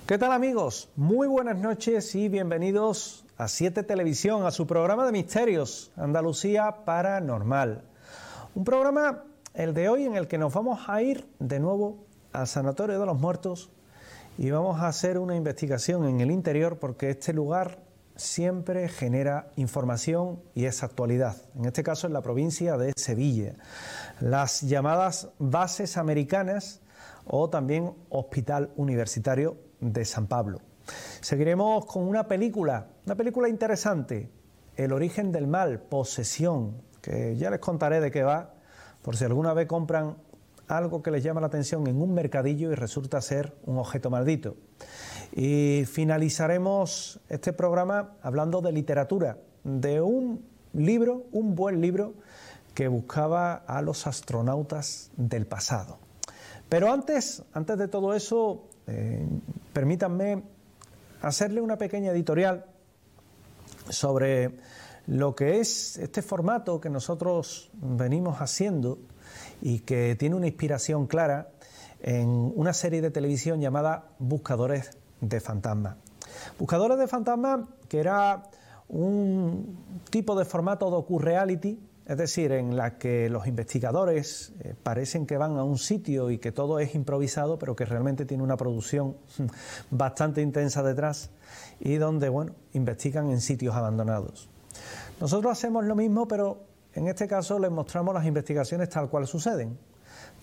¿Qué tal, amigos? Muy buenas noches y bienvenidos a 7 Televisión, a su programa de misterios, Andalucía Paranormal. Un programa, el de hoy, en el que nos vamos a ir de nuevo al Sanatorio de los Muertos y vamos a hacer una investigación en el interior, porque este lugar siempre genera información y es actualidad. En este caso en la provincia de Sevilla, las llamadas bases americanas o también Hospital Universitario de San Pablo. Seguiremos con una película interesante, El origen del mal, Posesión, que ya les contaré de qué va, por si alguna vez compran algo que les llama la atención en un mercadillo y resulta ser un objeto maldito. Y finalizaremos este programa hablando de literatura, de un libro, un buen libro que buscaba a los astronautas del pasado. Pero antes de todo eso, permítanme hacerle una pequeña editorial sobre lo que es este formato que nosotros venimos haciendo y que tiene una inspiración clara en una serie de televisión llamada Buscadores de Fantasmas. Buscadores de Fantasmas, que era un tipo de formato docu-reality, es decir, en la que los investigadores parecen que van a un sitio y que todo es improvisado, pero que realmente tiene una producción bastante intensa detrás, y donde, investigan en sitios abandonados. Nosotros hacemos lo mismo, pero en este caso les mostramos las investigaciones tal cual suceden.